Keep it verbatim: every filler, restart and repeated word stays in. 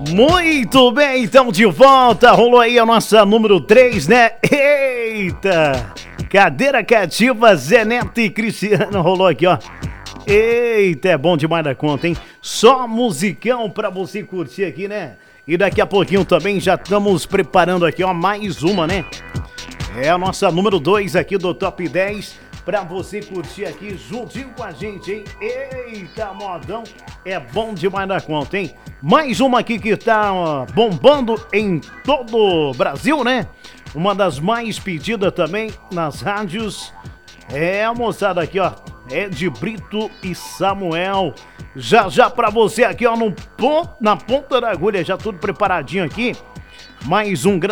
Muito bem, então de volta, rolou aí a nossa número três, né? Eita! Cadeira cativa, Zé Neto e Cristiano, rolou aqui, ó. Eita, é bom demais da conta, hein? Só musicão pra você curtir aqui, né? E daqui a pouquinho também já estamos preparando aqui, ó, mais uma, né? É a nossa número dois aqui do Top dez pra você curtir aqui juntinho com a gente, hein? Eita, modão, é bom demais da conta, hein? Mais uma aqui que tá ó, bombando em todo o Brasil, né? Uma das mais pedidas também nas rádios. É a moçada aqui, ó. Ed Brito e Samuel. Já já pra você aqui, ó, no, na ponta da agulha, já tudo preparadinho aqui. Mais um grande